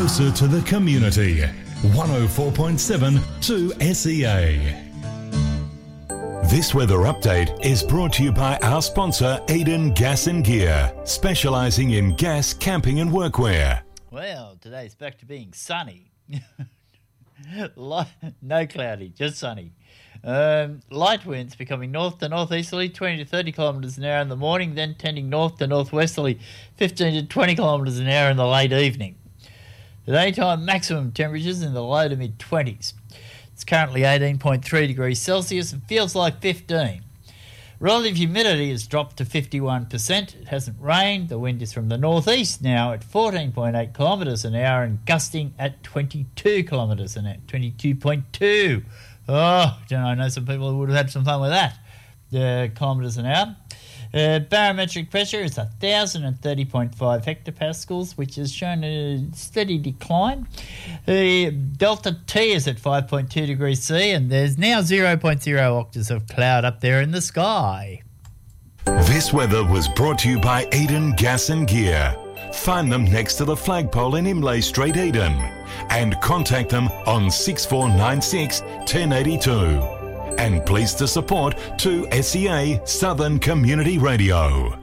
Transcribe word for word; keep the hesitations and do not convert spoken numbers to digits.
closer to the community. one oh four point seven to S E A. This weather update is brought to you by our sponsor Eden Gas and Gear, specialising in gas, camping and workwear. Well, today's back to being sunny. No cloudy, just sunny. Um, light winds becoming north to northeasterly, twenty to thirty kilometres an hour in the morning, then tending north to northwesterly, fifteen to twenty kilometres an hour in the late evening. The daytime maximum temperatures in the low to mid-twenties. It's currently eighteen point three degrees Celsius and feels like fifteen. Relative humidity has dropped to fifty-one percent. It hasn't rained. The wind is from the northeast now at fourteen point eight kilometres an hour and gusting at twenty-two kilometres an hour, twenty-two point two. Oh, don't know, I know some people who would have had some fun with that. Uh, kilometres an hour. Uh, barometric pressure is one thousand thirty point five hectopascals, which has shown a steady decline. The uh, delta T is at five point two degrees C, and there's now zero point zero octaves of cloud up there in the sky. This weather was brought to you by Eden Gas and Gear. Find them next to the flagpole in Imlay Street, Eden, and contact them on six four nine six, one zero eight two. And pleased to support two S E A Southern Community Radio.